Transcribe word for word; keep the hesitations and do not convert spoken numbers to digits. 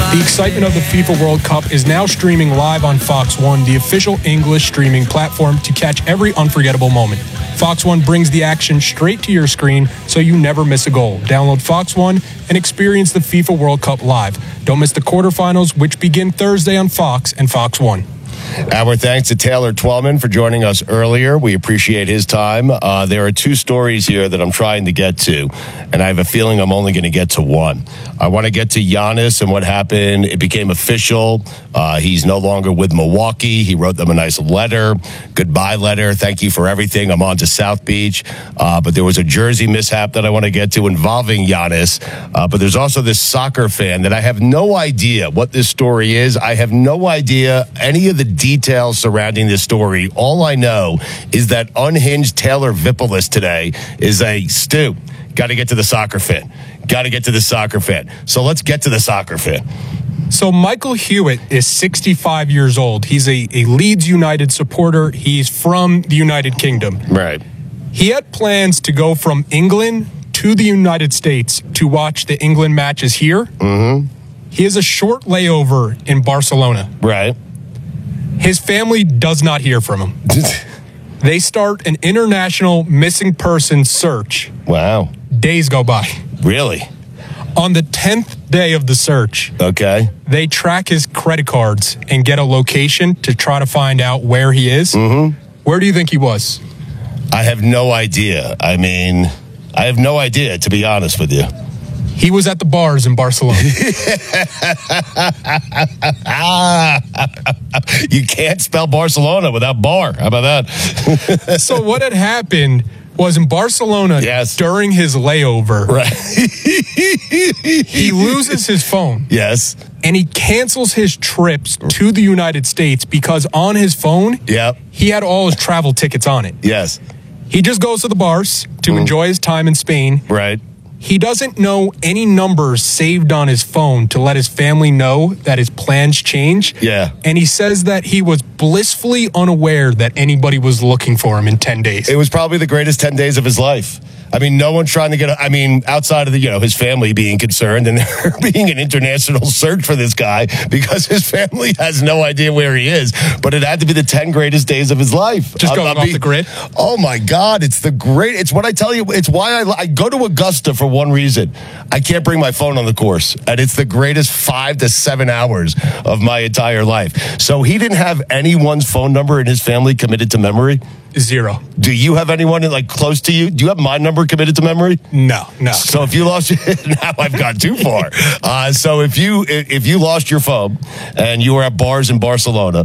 The excitement of the FIFA World Cup is now streaming live on Fox One, the official English streaming platform to catch every unforgettable moment. Fox One brings the action straight to your screen so you never miss a goal. Download Fox One and experience the FIFA World Cup live. Don't miss the quarterfinals, which begin Thursday on Fox and Fox One. Our thanks to Taylor Twellman for joining us earlier. We appreciate his time. Uh, there are two stories here that I'm trying to get to, and I have a feeling I'm only going to get to one. I want to get to Giannis and what happened. It became official. Uh, he's no longer with Milwaukee. He wrote them a nice letter, goodbye letter. Thank you for everything. I'm on to South Beach. Uh, but there was a jersey mishap that I want to get to involving Giannis. Uh, but there's also this soccer fan that I have no idea what this story is. I have no idea any of the details surrounding this story. All I know is that unhinged Taylor Vipolis today is a Stu. Got to get to the soccer fan. Got to get to the soccer fan. So let's get to the soccer fan. So Michael Hewitt is sixty-five years old. He's a, a Leeds United supporter. He's from the United Kingdom. Right. He had plans to go from England to the United States to watch the England matches here. Mm-hmm. He has a short layover in Barcelona. Right. His family does not hear from him. They start an international missing person search. Wow. Days go by. Really? On the tenth day of the search, okay, they track his credit cards and get a location to try to find out where he is. Mm-hmm. Where do you think he was? I have no idea. I mean, I have no idea, to be honest with you. He was at the bars in Barcelona. You can't spell Barcelona without bar. How about that? So what had happened was in Barcelona, yes, during his layover, right. He loses his phone. Yes. And he cancels his trips to the United States because on his phone, yep, he had all his travel tickets on it. Yes. He just goes to the bars to mm. enjoy his time in Spain. Right. He doesn't know any numbers saved on his phone to let his family know that his plans change. Yeah. And he says that he was blissfully unaware that anybody was looking for him in ten days. It was probably the greatest ten days of his life. I mean, no one's trying to get, a, I mean, outside of the, you know, his family being concerned and there being an international search for this guy because his family has no idea where he is. But it had to be the ten greatest days of his life. Just going off the grid? Oh, my God. It's the great, it's what I tell you. It's why I, I go to Augusta for one reason. I can't bring my phone on the course. And it's the greatest five to seven hours of my entire life. So he didn't have anyone's phone number in his family committed to memory? Zero. Do you have anyone like close to you? Do you have my number committed to memory? No, no. So if you lost, now I've gone too far. Uh, so if you if you lost your phone and you were at bars in Barcelona